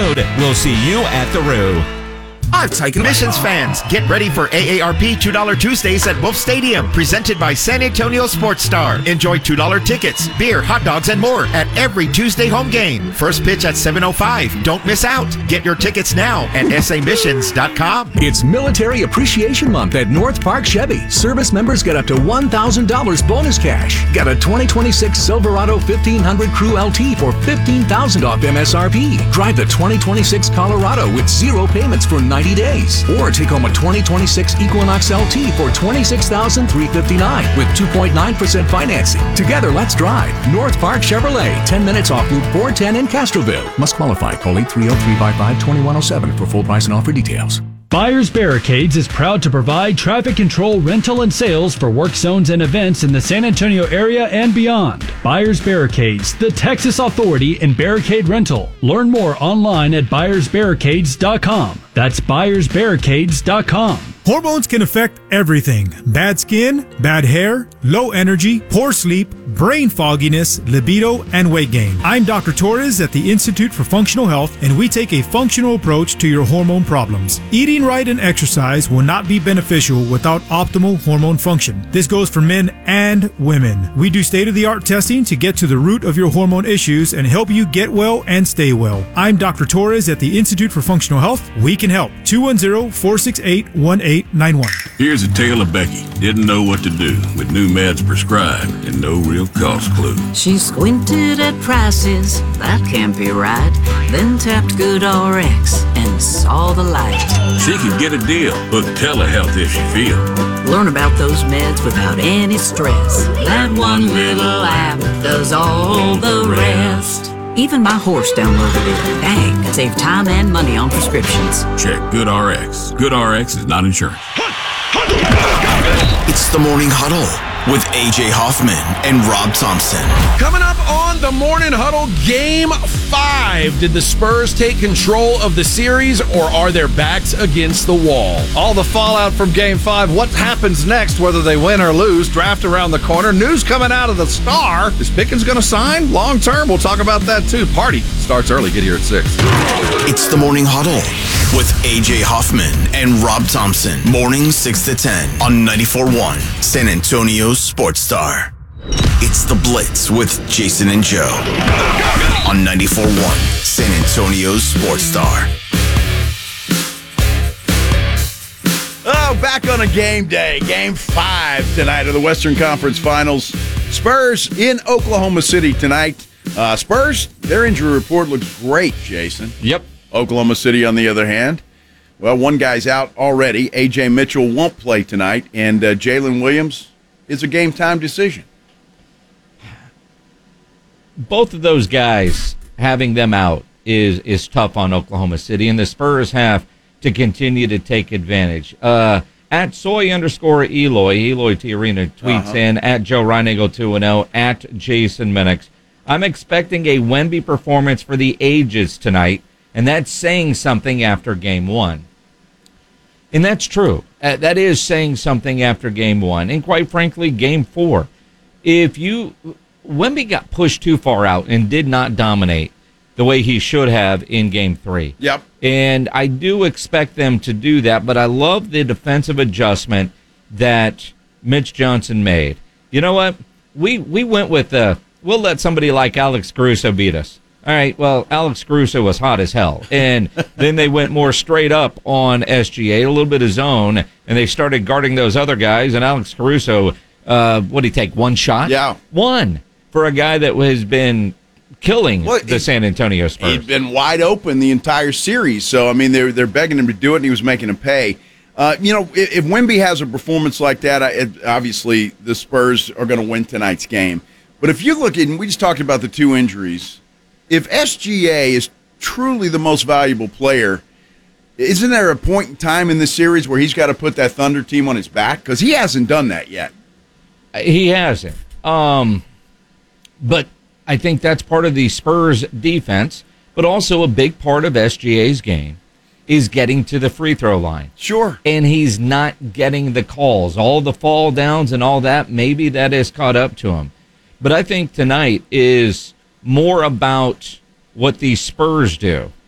Road. We'll see you at the Roo. I've taken Missions fans. Get ready for AARP $2 Tuesdays at Wolf Stadium, presented by San Antonio Sports Star. Enjoy $2 tickets, beer, hot dogs, and more at every Tuesday home game. First pitch at 7:05. Don't miss out. Get your tickets now at samissions.com. It's Military Appreciation Month at North Park Chevy. Service members get up to $1,000 bonus cash. Got a 2026 Silverado 1500 Crew LT for $15,000 off MSRP. Drive the 2026 Colorado with 0 payments for 90 days. Or take home a 2026 Equinox LT for $26,359 with 2.9% financing. Together, let's drive. North Park Chevrolet, 10 minutes off Route 410 in Castroville. Must qualify. Call 830-355-2107 for full price and offer details. Byers Barricades is proud to provide traffic control, rental, and sales for work zones and events in the San Antonio area and beyond. Byers Barricades, the Texas authority in barricade rental. Learn more online at byersbarricades.com. That's byersbarricades.com. Hormones can affect everything. Bad skin, bad hair, low energy, poor sleep, brain fogginess, libido, and weight gain. I'm Dr. Torres at the Institute for Functional Health, and we take a functional approach to your hormone problems. Eating right and exercise will not be beneficial without optimal hormone function. This goes for men and women. We do state-of-the-art testing to get to the root of your hormone issues and help you get well and stay well. I'm Dr. Torres at the Institute for Functional Health. We can help. 210-468-1891. Here's a tale of Becky. Didn't know what to do with new meds prescribed and no real cost clue. She squinted at prices, that can't be right. Then tapped GoodRx and saw the light. She could get a deal. Book telehealth if she feel. Learn about those meds without any stress. That one little app does all the rest. Even my horse downloaded it. Dang, save time and money on prescriptions. Check GoodRx. GoodRx is not insurance. It's the Morning Huddle with A.J. Hoffman and Rob Thompson. Coming up on the Morning Huddle, Game 5. Did the Spurs take control of the series, or are their backs against the wall? All the fallout from Game 5. What happens next, whether they win or lose? Draft around the corner. News coming out of the Star. Is Pickens going to sign long term? We'll talk about that too. Party starts early. Get here at 6. It's the Morning Huddle with A.J. Hoffman and Rob Thompson. Mornings 6 to 10 on 94.1 San Antonio's Sports Star. It's The Blitz with Jason and Joe on 94.1 San Antonio's Sports Star. Oh, back on a game day. Game 5 tonight of the Western Conference Finals. Spurs in Oklahoma City tonight. Spurs, their injury report looks great, Jason. Yep. Oklahoma City, on the other hand, well, one guy's out already. A.J. Mitchell won't play tonight, and Jalen Williams is a game-time decision. Both of those guys, having them out is tough on Oklahoma City, and the Spurs have to continue to take advantage. At Soy_Eloy Tiarina tweets in, at Joe Reinagle 2-0, at Jason Minix. I'm expecting a Wemby performance for the ages tonight, and that's saying something after Game 1. And that's true. That is saying something after Game 1. And quite frankly, Game 4. Wemby got pushed too far out and did not dominate the way he should have in Game 3. Yep. And I do expect them to do that, but I love the defensive adjustment that Mitch Johnson made. You know what? We went with we'll let somebody like Alex Caruso beat us. All right, well, Alex Caruso was hot as hell. And then they went more straight up on SGA, a little bit of zone, and they started guarding those other guys. And Alex Caruso, what did he take, one shot? Yeah. One for a guy that has been killing the San Antonio Spurs. He'd been wide open the entire series. So, I mean, they're begging him to do it, and he was making him pay. If Wemby has a performance like that, obviously the Spurs are going to win tonight's game. But if you look at, and we just talked about the two injuries, if SGA is truly the most valuable player, isn't there a point in time in this series where he's got to put that Thunder team on his back? Because he hasn't done that yet. He hasn't. But I think that's part of the Spurs defense, but also a big part of SGA's game is getting to the free throw line. Sure. And he's not getting the calls. All the fall downs and all that, maybe that has caught up to him. But I think tonight is more about what the Spurs do